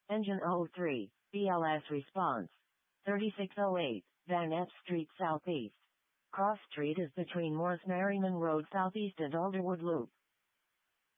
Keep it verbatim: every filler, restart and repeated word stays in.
Engine oh three, B L S response. thirty-six oh eight, Van Ness Street Southeast. Cross Street is between Morris Merriman Road Southeast and Alderwood Loop.